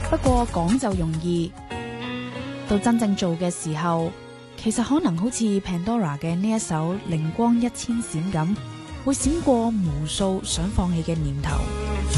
不過講就容易，到真正做嘅時候，其實可能好似 Pandora 嘅呢一首靈光一千閃咁，會閃過無數想放棄嘅念頭。